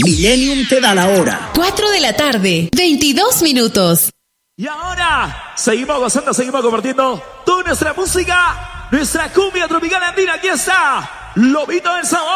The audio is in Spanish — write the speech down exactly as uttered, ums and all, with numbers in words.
Millennium te da la hora. cuatro de la tarde, veintidós minutos. Y ahora seguimos gozando, seguimos compartiendo toda nuestra música, nuestra cumbia tropical andina. Aquí está Lobito del Sabor.